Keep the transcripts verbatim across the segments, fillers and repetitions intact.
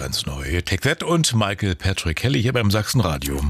ganz neu. Take That und Michael Patrick Kelly hier beim Sachsenradio.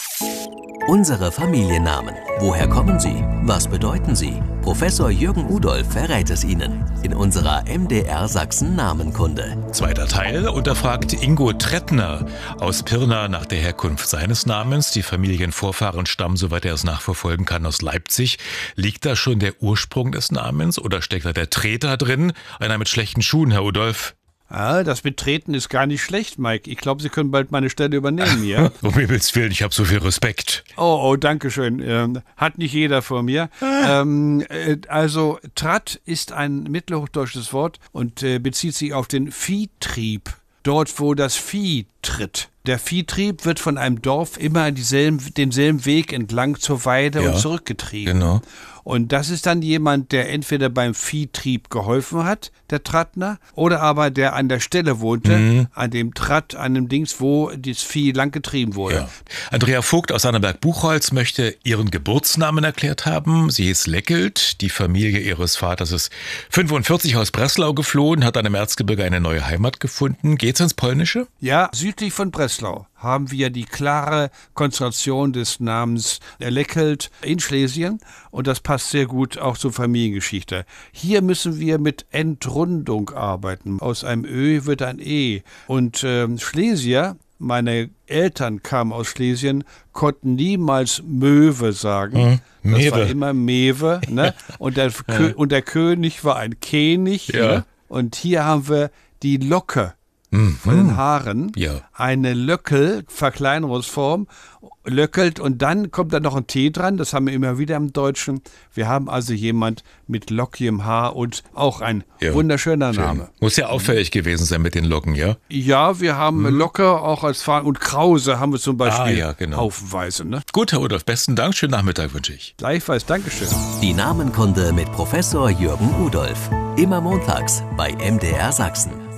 Unsere Familiennamen. Woher kommen sie? Was bedeuten sie? Professor Jürgen Udolph verrät es Ihnen in unserer M D R Sachsen Namenkunde. Zweiter Teil unterfragt Ingo Trettner aus Pirna nach der Herkunft seines Namens. Die Familienvorfahren stammen, soweit er es nachverfolgen kann, aus Leipzig. Liegt da schon der Ursprung des Namens oder steckt da der Treter drin? Einer mit schlechten Schuhen, Herr Udolph. Ah, das Betreten ist gar nicht schlecht, Mike. Ich glaube, Sie können bald meine Stelle übernehmen hier. Um Himmels Willen, ich habe so viel Respekt. Oh, oh, danke schön. Ähm, hat nicht jeder vor mir. Ah. Ähm, äh, also, Tratt ist ein mittelhochdeutsches Wort und äh, bezieht sich auf den Viehtrieb. Dort, wo das Vieh tritt. Der Viehtrieb wird von einem Dorf immer dieselben, denselben Weg entlang zur Weide ja, und zurückgetrieben. Genau. Und das ist dann jemand, der entweder beim Viehtrieb geholfen hat, der Trattner, oder aber der an der Stelle wohnte, mhm. an dem Tratt, an dem Dings, wo das Vieh lang getrieben wurde. Ja. Andrea Vogt aus Annaberg-Buchholz möchte ihren Geburtsnamen erklärt haben. Sie hieß Leckelt. Die Familie ihres Vaters ist fünfundvierzig aus Breslau geflohen, hat dann im Erzgebirge eine neue Heimat gefunden. Geht's ins Polnische? Ja, südlich von Breslau haben wir die klare Konzentration des Namens Leckelt in Schlesien und das passt sehr gut auch zur Familiengeschichte. Hier müssen wir mit Entrundung arbeiten. Aus einem Ö wird ein E. Und äh, Schlesier, meine Eltern kamen aus Schlesien, konnten niemals Möwe sagen. Mhm. Das war immer Mewe. Ne? Und, der Kö- und der König war ein König. Ja. Ne? Und hier haben wir die Locke. Mhm. Von den Haaren, ja. Eine Löckel, Verkleinerungsform, löckelt und dann kommt da noch ein T dran, das haben wir immer wieder im Deutschen. Wir haben also jemand mit lockigem Haar und auch ein ja. wunderschöner Schön. Name. Muss ja auffällig gewesen sein mit den Locken, ja? Ja, wir haben mhm. Locke auch als Fahren und Krause haben wir zum Beispiel ah, ja, genau. haufenweise. Ne? Gut, Herr Udolph, besten Dank, schönen Nachmittag wünsche ich. Gleichfalls, Dankeschön. Die Namenkunde mit Professor Jürgen Udolph. Immer montags bei M D R Sachsen.